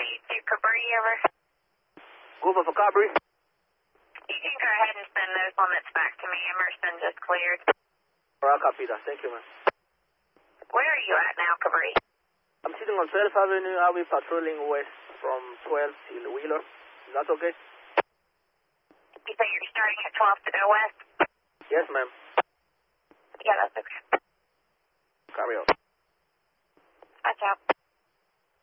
to Cabri, over. Google for Cabri. You can go ahead and send those limits back to me. Emerson just cleared. Alright, copy that. Thank you, man. Where are you at now, Cabri? I'm sitting on 12th Avenue. I'll be patrolling west from 12th till Wheeler. Is that okay? You say you're starting at 12 to go west? Yes, ma'am. Yeah, that's okay. Carry on. Watch out.